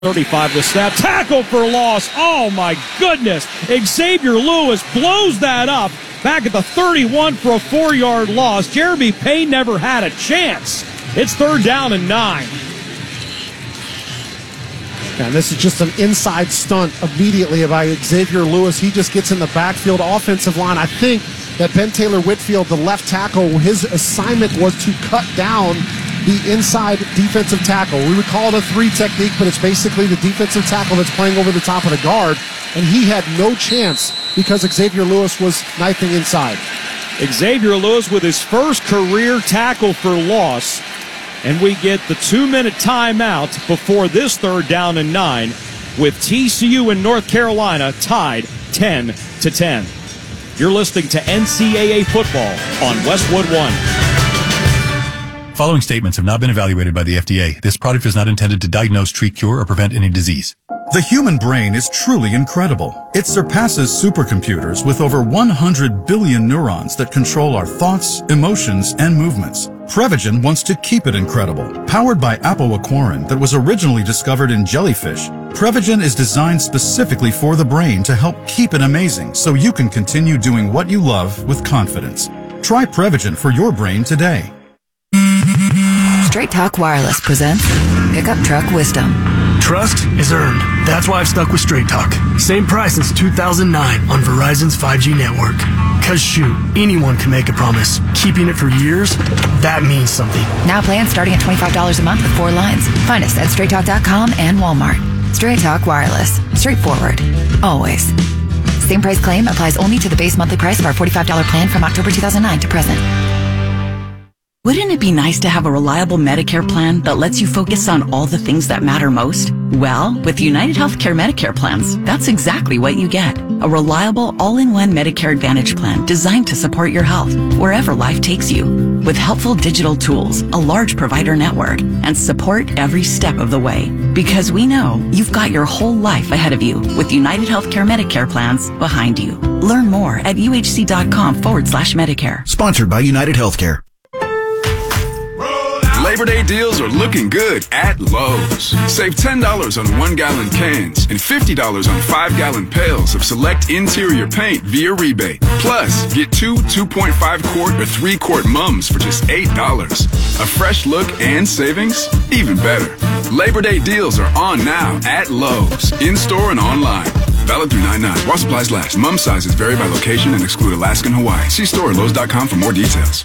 35 the snap. Tackle for loss. Oh, my goodness. Xavier Lewis blows that up back at the 31 for a 4-yard loss. Jeremy Payne never had a chance. It's 3rd down and 9. And this is just an inside stunt immediately by Xavier Lewis. He just gets in the backfield. Offensive line, I think that Ben Taylor Whitfield, the left tackle, his assignment was to cut down the inside defensive tackle. We would call it a 3 technique, but it's basically the defensive tackle that's playing over the top of the guard, and he had no chance because Xavier Lewis was knifing inside. Xavier Lewis with his first career tackle for loss, and we get the 2-minute timeout before this 3rd down and 9 with TCU and North Carolina tied 10-10. You're listening to NCAA football on Westwood One. Following statements have not been evaluated by the FDA. This product is not intended to diagnose, treat, cure, or prevent any disease. The human brain is truly incredible. It surpasses supercomputers with over 100 billion neurons that control our thoughts, emotions, and movements. Prevagen wants to keep it incredible. Powered by apoaquarin that was originally discovered in jellyfish, Prevagen is designed specifically for the brain to help keep it amazing so you can continue doing what you love with confidence. Try Prevagen for your brain today. Straight Talk Wireless presents Pickup Truck Wisdom. Trust is earned. That's why I've stuck with Straight Talk. Same price since 2009 on Verizon's 5G network. Cause shoot, anyone can make a promise. Keeping it for years, that means something. Now plans starting at $25 a month with 4 lines. Find us at straighttalk.com and Walmart. Straight Talk Wireless. Straightforward. Always. Same price claim applies only to the base monthly price of our $45 plan from October 2009 to present. Wouldn't it be nice to have a reliable Medicare plan that lets you focus on all the things that matter most? Well, with United Healthcare Medicare plans, that's exactly what you get. A reliable, all-in-one Medicare Advantage plan designed to support your health wherever life takes you. With helpful digital tools, a large provider network, and support every step of the way. Because we know you've got your whole life ahead of you with United Healthcare Medicare plans behind you. Learn more at uhc.com/Medicare. Sponsored by United Healthcare. Labor Day deals are looking good at Lowe's. Save $10 on 1-gallon cans and $50 on 5-gallon pails of select interior paint via rebate. Plus, get 2 2.5-quart or 3-quart mums for just $8. A fresh look and savings? Even better. Labor Day deals are on now at Lowe's, in-store and online. Valid through 9/9. While supplies last. Mum sizes vary by location and exclude Alaska and Hawaii. See store at Lowe's.com for more details.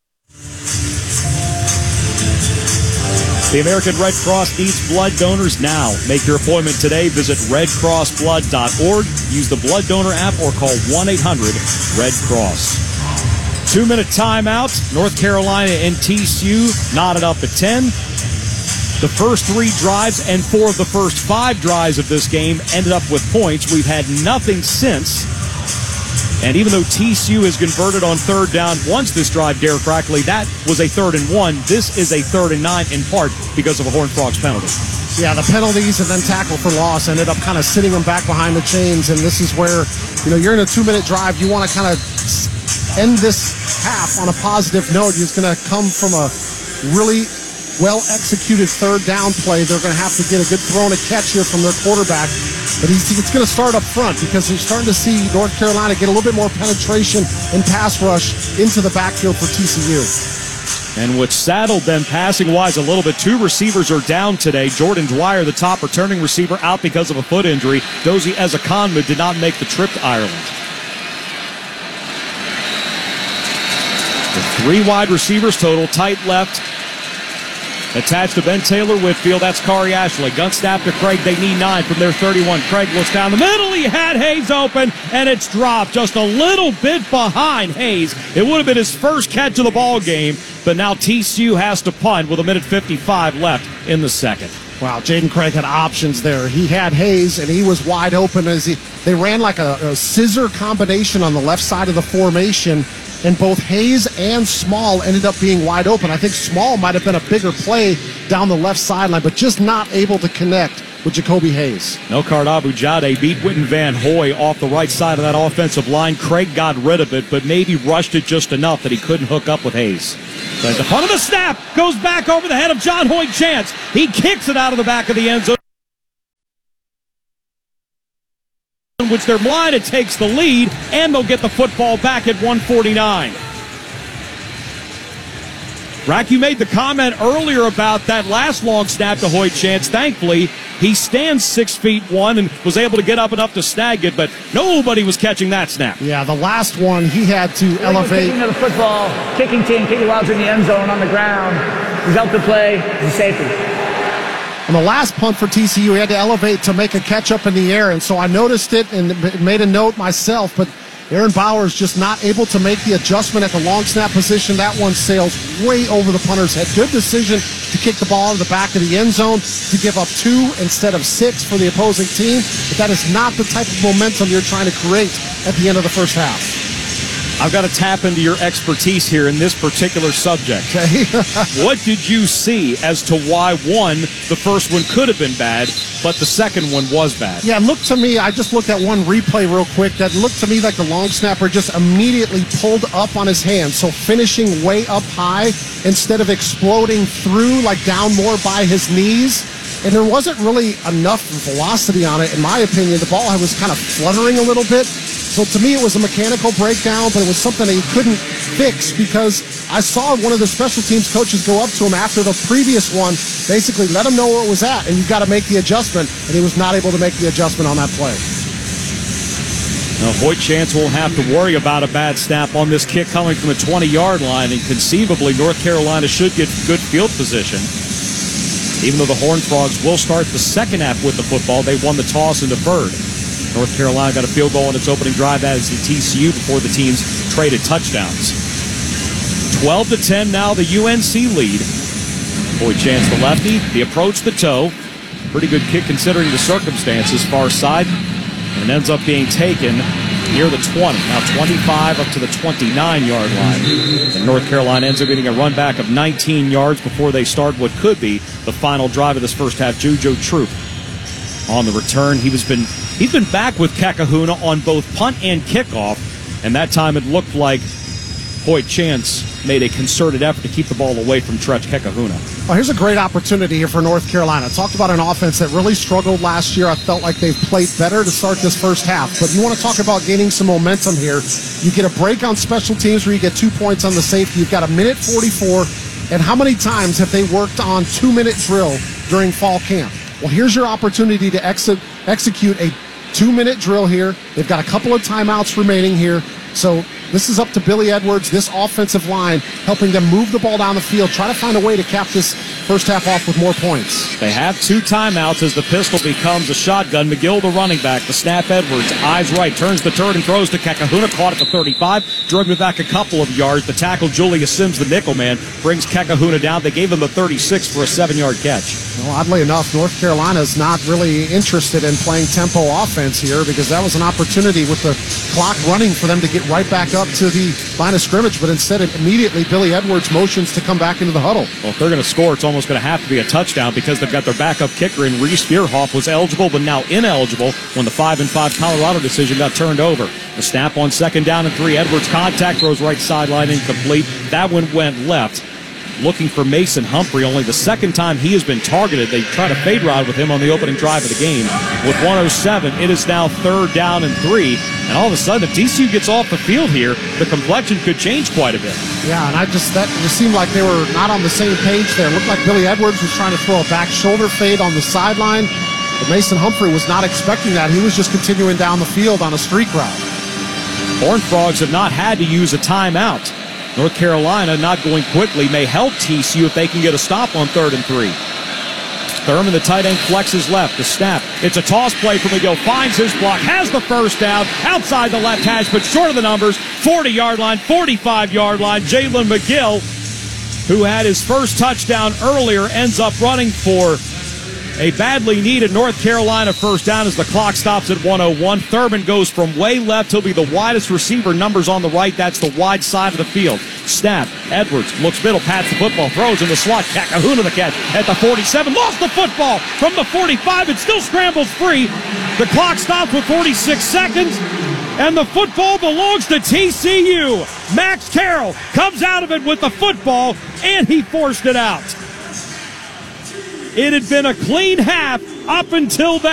The American Red Cross needs blood donors now. Make your appointment today. Visit redcrossblood.org. Use the blood donor app or call 1-800-RED-CROSS. 2-minute timeout. North Carolina and TCU knotted up at 10. The first 3 drives and 4 of the first 5 drives of this game ended up with points. We've had nothing since. And even though TCU has converted on 3rd down once this drive, Derek Brackley, that was a 3rd and 1. This is a 3rd and 9 in part because of a Horned Frogs penalty. Yeah, the penalties and then tackle for loss ended up kind of sitting them back behind the chains. And this is where, you're in a 2-minute drive. You want to kind of end this half on a positive note. It's going to come from a really well-executed 3rd down play. They're going to have to get a good throw and a catch here from their quarterback. But it's going to start up front because you're starting to see North Carolina get a little bit more penetration and pass rush into the backfield for TCU. And which saddled them passing-wise a little bit. 2 receivers are down today. Jordan Dwyer, the top returning receiver, out because of a foot injury. Dozie Ezekonmu did not make the trip to Ireland. The 3 wide receivers total, tight left. Attached to Ben Taylor Whitfield, that's Kari Ashley. Gun snap to Craig, they need 9 from their 31. Craig looks down the middle, he had Hayes open, and it's dropped just a little bit behind Hayes. It would have been his first catch of the ball game, but now TCU has to punt with 1:55 left in the second. Wow, Jaden Craig had options there. He had Hayes, and he was wide open as they ran like a scissor combination on the left side of the formation. And both Hayes and Small ended up being wide open. I think Small might have been a bigger play down the left sideline, but just not able to connect with Jacoby Hayes. Nokard Abujade beat Witten Van Hoy off the right side of that offensive line. Craig got rid of it, but maybe rushed it just enough that he couldn't hook up with Hayes. But the punt of the snap goes back over the head of John Hoyt Chance. He kicks it out of the back of the end zone. Edwards. They're blind. It takes the lead, and they'll get the football back at 1:49. Rack, you made the comment earlier about that last long snap to Hoyt Chance. Thankfully, he stands 6'1" and was able to get up enough to snag it, but nobody was catching that snap. Yeah, the last one, he had to elevate. Kicking of the football, kicking team, kicking while it's in the end zone on the ground. Result of play is safety. On the last punt for TCU, he had to elevate to make a catch up in the air, and so I noticed it and made a note myself, but Aaron Bowers just not able to make the adjustment at the long snap position. That one sails way over the punter's head. Good decision to kick the ball out of the back of the end zone, to give up 2 instead of 6 for the opposing team, but that is not the type of momentum you're trying to create at the end of the first half. I've got to tap into your expertise here in this particular subject. Okay. What did you see as to why, one, the first one could have been bad, but the second one was bad? Yeah, look to me, I just looked at one replay real quick. That looked to me like the long snapper just immediately pulled up on his hand. So finishing way up high instead of exploding through, like down more by his knees. And there wasn't really enough velocity on it, in my opinion. The ball was kind of fluttering a little bit. So to me, it was a mechanical breakdown, but it was something that he couldn't fix because I saw one of the special teams coaches go up to him after the previous one, basically let him know where it was at, and you've got to make the adjustment, and he was not able to make the adjustment on that play. Now, Hoyt Chance will have to worry about a bad snap on this kick coming from the 20-yard line, and conceivably North Carolina should get good field position. Even though the Horned Frogs will start the second half with the football, they won the toss and deferred. North Carolina got a field goal on its opening drive as the TCU before the teams traded touchdowns. 12-10 now, the UNC lead. Hoyt Chance, the lefty, the approach, the toe. Pretty good kick considering the circumstances, far side, and ends up being taken near the 20. Now 25 up to the 29-yard line. And North Carolina ends up getting a run back of 19 yards before they start what could be the final drive of this first half. Juju Troop on the return. He's been back with Kakahuna on both punt and kickoff, and that time it looked like Hoyt Chance made a concerted effort to keep the ball away from Tretch Kakahuna. Well, here's a great opportunity here for North Carolina. Talked about an offense that really struggled last year. I felt like they've played better to start this first half. But you want to talk about gaining some momentum here. You get a break on special teams where you get 2 points on the safety. You've got a minute 44. And how many times have they worked on 2-minute drill during fall camp? Well, here's your opportunity to execute a 2-minute drill here. They've got a couple of timeouts remaining here. So this is up to Billy Edwards, this offensive line, helping them move the ball down the field, try to find a way to cap this first half off with more points. They have 2 timeouts as the pistol becomes a shotgun. McGill, the running back, the snap Edwards, eyes right, turns the turret and throws to Kakahuna, caught at the 35, drug it back a couple of yards. The tackle, Julius Sims, the nickel man, brings Kakahuna down. They gave him the 36 for a 7-yard catch. Well, oddly enough, North Carolina's not really interested in playing tempo offense here because that was an opportunity with the clock running for them to get right back up to the line of scrimmage, but instead immediately Billy Edwards motions to come back into the huddle. Well, if they're going to score, it's almost going to have to be a touchdown because they've got their backup kicker in Reese Bierhoff was eligible but now ineligible when the 5-5 Colorado decision got turned over. The snap on 2nd down and 3. Edwards contact, throws right sideline incomplete. That one went left. Looking for Mason Humphrey, only the second time he has been targeted. They try to fade route with him on the opening drive of the game. With 1:07, it is now 3rd down and 3. And all of a sudden, if TCU gets off the field here, the complexion could change quite a bit. Yeah, and that just seemed like they were not on the same page there. It looked like Billy Edwards was trying to throw a back shoulder fade on the sideline, but Mason Humphrey was not expecting that. He was just continuing down the field on a streak route. Horned Frogs have not had to use a timeout. North Carolina, not going quickly, may help TCU if they can get a stop on 3rd and 3. Thurman, the tight end, flexes left. The snap. It's a toss play from McGill. Finds his block. Has the first down. Outside the left hash, but short of the numbers. 40-yard line, 45-yard line. Jalen McGill, who had his first touchdown earlier, ends up running for a badly needed North Carolina first down as the clock stops at 1:01. Thurman goes from way left. He'll be the widest receiver. Numbers on the right. That's the wide side of the field. Snap. Edwards looks middle, pats the football, throws in the slot. Kakahuna the catch at the 47. Lost the football from the 45. It still scrambles free. The clock stops with 46 seconds. And the football belongs to TCU. Max Carroll comes out of it with the football, and he forced it out. It had been a clean half up until that.